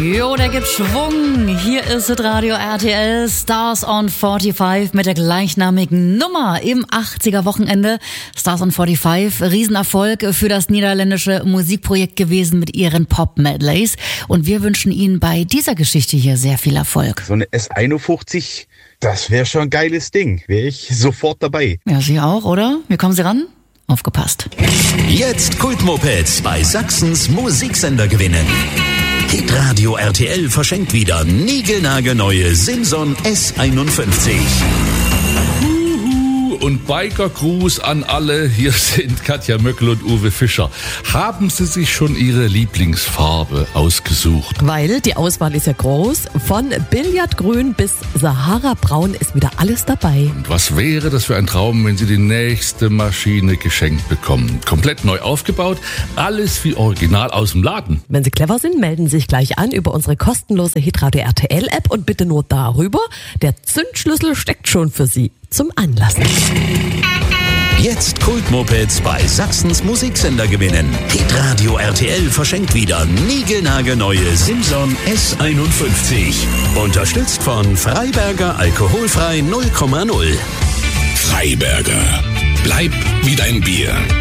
Jo, der gibt Schwung. Hier ist das Radio RTL Stars on 45 mit der gleichnamigen Nummer im 80er-Wochenende. Stars on 45, Riesenerfolg für das niederländische Musikprojekt gewesen mit ihren Pop-Medleys. Und wir wünschen Ihnen bei dieser Geschichte hier sehr viel Erfolg. So eine S51, das wäre schon ein geiles Ding. Wäre ich sofort dabei. Ja, Sie auch, oder? Wie kommen Sie ran? Aufgepasst. Jetzt Kultmopeds bei Sachsens Musiksender gewinnen. Hitradio RTL verschenkt wieder niegelnagelneue Simson S51. Und Biker-Gruß an alle. Hier sind Katja Möckel und Uwe Fischer. Haben Sie sich schon Ihre Lieblingsfarbe ausgesucht? Weil die Auswahl ist ja groß. Von Billardgrün bis Sahara-Braun ist wieder alles dabei. Und was wäre das für ein Traum, wenn Sie die nächste Maschine geschenkt bekommen? Komplett neu aufgebaut, alles wie original aus dem Laden. Wenn Sie clever sind, melden Sie sich gleich an über unsere kostenlose Hitradio RTL-App und bitte nur darüber. Der Zündschlüssel steckt schon für Sie zum Anlassen. Jetzt Kultmopeds bei Sachsens Musiksender gewinnen. Hitradio RTL verschenkt wieder niegelnagelneue Simson S51. Unterstützt von Freiberger alkoholfrei 0,0. Freiberger, bleib wie dein Bier.